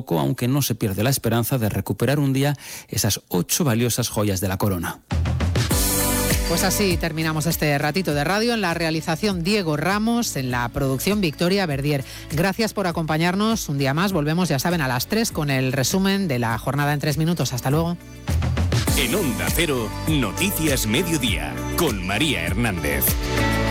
poco, aunque no se pierde la esperanza de recuperar un día esas 8 valiosas joyas de la corona. Pues así terminamos este ratito de radio. En la realización Diego Ramos, en la producción Victoria Verdier. Gracias por acompañarnos un día más. Volvemos, ya saben, a las 3 con el resumen de la jornada en 3 minutos. Hasta luego. En Onda Cero, Noticias Mediodía, con María Hernández.